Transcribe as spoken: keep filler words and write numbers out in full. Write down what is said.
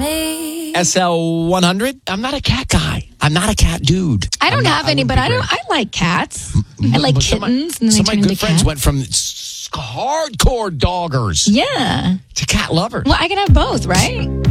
me. S L one hundred. I'm not a cat guy. I'm not a cat dude. I don't I'm have not, any, I but I don't. I like cats. I like Some of my- kittens. and then Some they of my turn good into friends cats. went from s- hardcore doggers Yeah. to cat lovers. Well, I can have both, right?